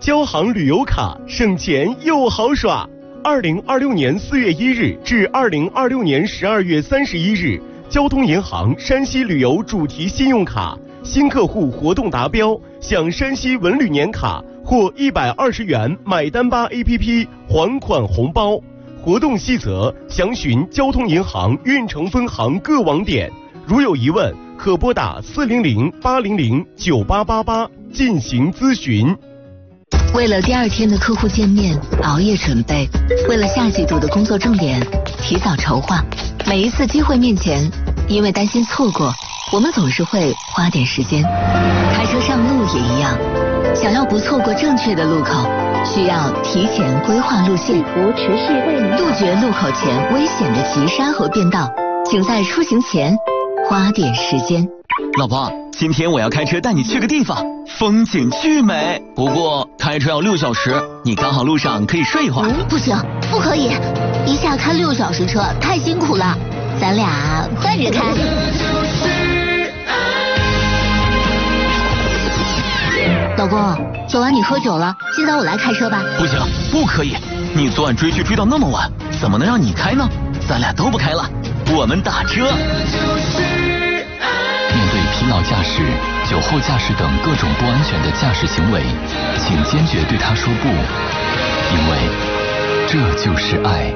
交行旅游卡省钱又好耍。2026年4月1日至2026年12月31日，交通银行山西旅游主题信用卡新客户活动达标，享山西文旅年卡或120元买单吧 APP 还款红包。活动细则详询交通银行运城分行各网点，如有疑问可拨打400-800-9888进行咨询。 为了第二天的客户见面熬夜准备，为了下季度的工作重点提早筹划，每一次机会面前，因为担心错过，我们总是会花点时间。开车上路也一样，想要不错过正确的路口，需要提前规划路线，杜绝路口前危险的急刹和变道，请在出行前花点时间。 老婆，今天我要开车带你去个地方，风景巨美，不过开车要6小时，你刚好路上可以睡一会儿。 不行，不可以，一下开6小时车太辛苦了，咱俩换着开。老公，昨晚你喝酒了，今早我来开车吧。 不行，不可以，你昨晚追剧追到那么晚，怎么能让你开呢？咱俩都不开了，我们打车。 面对疲劳驾驶、酒后驾驶等各种不安全的驾驶行为，请坚决对他说不，因为这就是爱。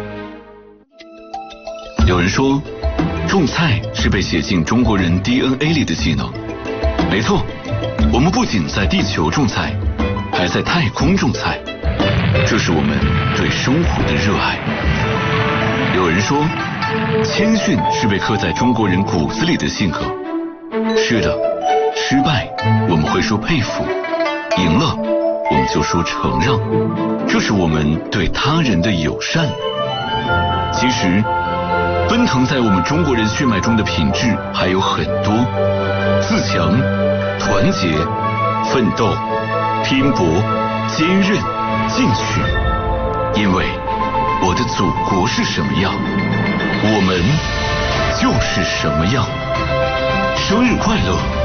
有人说，种菜是被写进中国人 DNA 里的技能。没错，我们不仅在地球种菜，还在太空种菜，这是我们对生活的热爱。有人说，谦逊是被刻在中国人骨子里的性格。是的，失败我们会说佩服，赢了我们就说承让，这是我们对他人的友善。其实奔腾在我们中国人血脉中的品质还有很多：自强、团结、奋斗、拼搏、坚韧、进取。因为我的祖国是什么样，我们就是什么样。生日快乐！